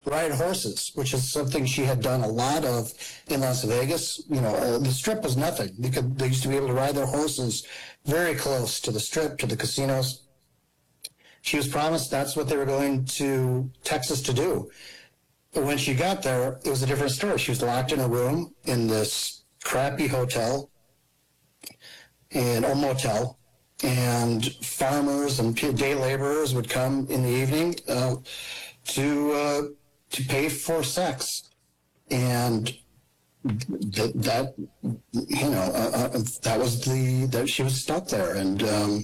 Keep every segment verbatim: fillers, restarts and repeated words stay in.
ride horses, which is something she had done a lot of in Las Vegas. You know, uh, the Strip was nothing. They could, they used to be able to ride their horses very close to the Strip, to the casinos. She was promised that's what they were going to Texas to do. But when she got there, it was a different story. She was locked in a room in this crappy hotel and or motel, and farmers and day laborers would come in the evening uh, to uh, to pay for sex, and th- that you know uh, uh, that was the that she was stuck there, and um,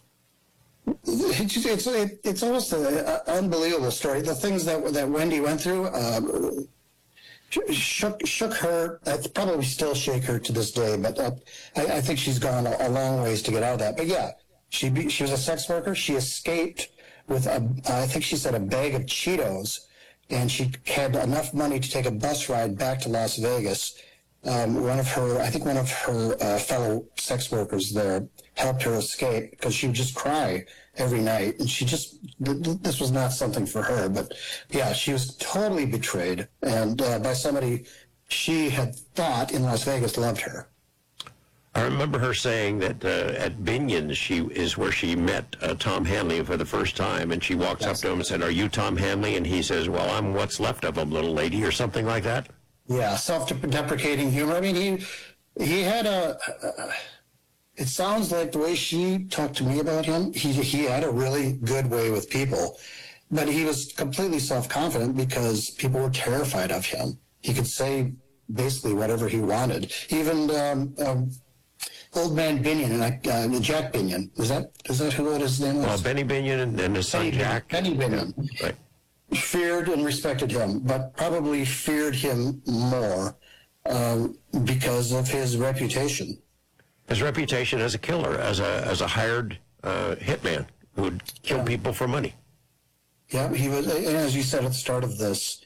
it's it's it's almost an unbelievable story. The things that that Wendy went through. Uh, Shook, shook her. Uh, probably still shake her to this day, but uh, I, I think she's gone a, a long ways to get out of that. But yeah, she be, she was a sex worker. She escaped with a, I think she said a bag of Cheetos, and she had enough money to take a bus ride back to Las Vegas. Um, one of her, I think one of her uh, fellow sex workers there helped her escape because she would just cry every night, and she just th- th- this was not something for her. But yeah, she was totally betrayed, and uh, by somebody she had thought in Las Vegas loved her. I remember her saying that uh, at Binion's she is where she met uh, Tom Hanley for the first time, and she walks yes. up to him and said, "Are you Tom Hanley?" And he says, "Well, I'm what's left of him, little lady," or something like that. Yeah, self-deprecating humor. I mean, he he had a. a It sounds like the way she talked to me about him, he he had a really good way with people, but he was completely self-confident because people were terrified of him. He could say basically whatever he wanted. Even um, um, Old Man Binion and uh, Jack Binion, is that is that who his name was? Well, Benny Binion and, and his son Benny, Jack. Benny Binion. Yeah, right. Feared and respected him, but probably feared him more um, because of his reputation. His reputation as a killer, as a as a hired uh, hitman who would kill yeah. people for money. Yeah, he was, and as you said at the start of this,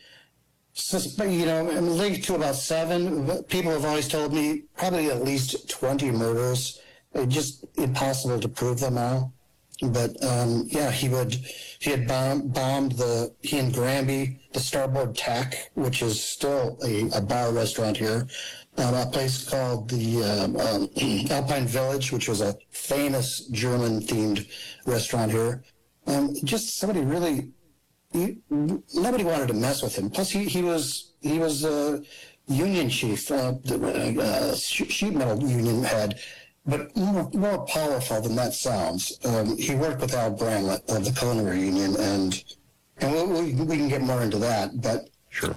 you know, linked to about seven. People have always told me probably at least twenty murders. It's just impossible to prove them all. But um, yeah, he would. He had bomb, bombed the he and Granby the Starboard Tack, which is still a, a bar restaurant here. Um, a place called the um, um, Alpine Village, which was a famous German-themed restaurant here. Um, just somebody really, he, nobody wanted to mess with him. Plus, he, he was he was a union chief, uh, uh, sheet metal union head, but more, more powerful than that sounds. Um, he worked with Al Bramlett of the Culinary Union, and and we, we, we can get more into that, but sure.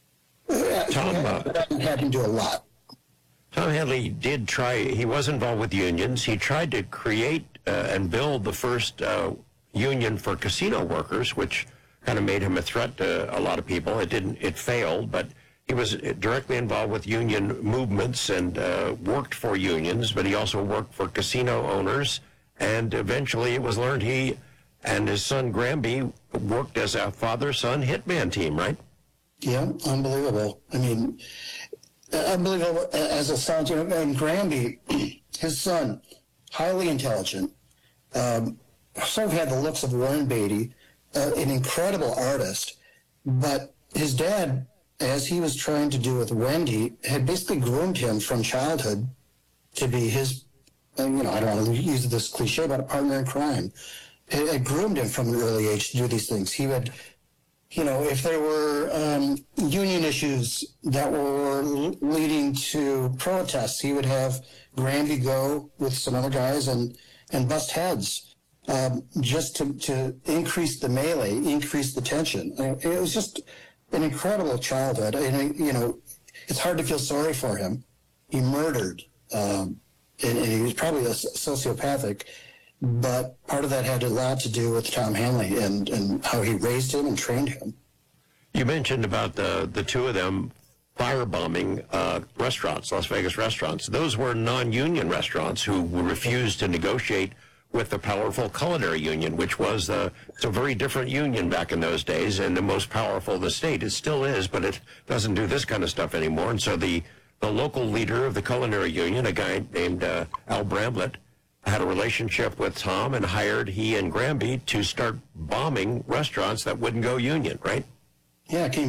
Uh, Tom uh, had him do a lot. Tom Hanley did try. He was involved with unions. He tried to create uh, and build the first uh, union for casino workers, which kind of made him a threat to a lot of people. It didn't. It failed, but he was directly involved with union movements and uh, worked for unions. But he also worked for casino owners, and eventually it was learned he and his son Granby worked as a father-son hitman team, right? Yeah, unbelievable. I mean, unbelievable as a son. You know, and Granby, his son, highly intelligent, um, sort of had the looks of Warren Beatty, uh, an incredible artist. But his dad, as he was trying to do with Wendy, had basically groomed him from childhood to be his, uh, you know, I don't want to use this cliche, but a partner in crime. It, it groomed him from an early age to do these things. He would... You know, if there were um, union issues that were leading to protests, he would have Granby go with some other guys and, and bust heads um, just to, to increase the melee, increase the tension. It was just an incredible childhood. And, you know, it's hard to feel sorry for him. He murdered, um, and, and he was probably a sociopathic. But part of that had a lot to do with Tom Hanley and, and how he raised him and trained him. You mentioned about the, the two of them firebombing uh, restaurants, Las Vegas restaurants. Those were non-union restaurants who refused to negotiate with the powerful Culinary Union, which was uh, it's a very different union back in those days and the most powerful in the state. It still is, but it doesn't do this kind of stuff anymore. And so the, the local leader of the Culinary Union, a guy named uh, Al Bramlett, had a relationship with Tom and hired he and Granby to start bombing restaurants that wouldn't go union, right? Yeah, can you